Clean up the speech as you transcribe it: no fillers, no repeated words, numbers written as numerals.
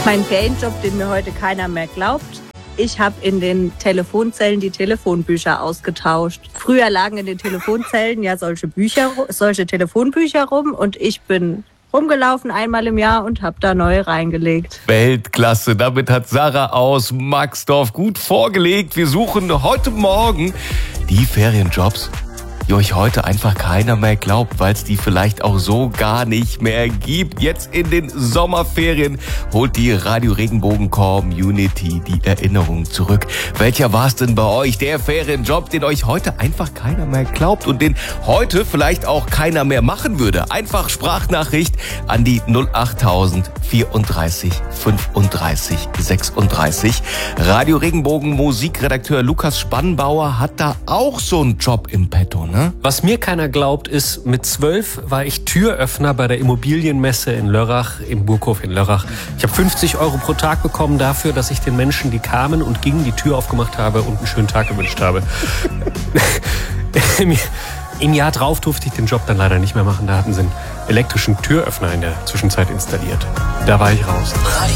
Mein Ferienjob, den mir heute keiner mehr glaubt. Ich habe in den Telefonzellen die Telefonbücher ausgetauscht. Früher lagen in den Telefonzellen ja solche Telefonbücher rum und ich bin rumgelaufen einmal im Jahr und habe da neue reingelegt. Weltklasse, damit hat Sarah aus Maxdorf gut vorgelegt. Wir suchen heute Morgen die Ferienjobs, die euch heute einfach keiner mehr glaubt, weil es die vielleicht auch so gar nicht mehr gibt. Jetzt in den Sommerferien holt die Radio Regenbogen Community die Erinnerung zurück. Welcher war es denn bei euch, der Ferienjob, den euch heute einfach keiner mehr glaubt und den heute vielleicht auch keiner mehr machen würde? Einfach Sprachnachricht an die 08000 34 35 36. Radio Regenbogen Musikredakteur Lukas Spannbauer hat da auch so einen Job im Petto, ne? Was mir keiner glaubt, ist, mit 12 war ich Türöffner bei der Immobilienmesse in Lörrach, im Burghof in Lörrach. Ich habe 50 € pro Tag bekommen dafür, dass ich den Menschen, die kamen und gingen, die Tür aufgemacht habe und einen schönen Tag gewünscht habe. Im Jahr drauf durfte ich den Job dann leider nicht mehr machen. Da hatten sie einen elektrischen Türöffner in der Zwischenzeit installiert. Da war ich raus. Radio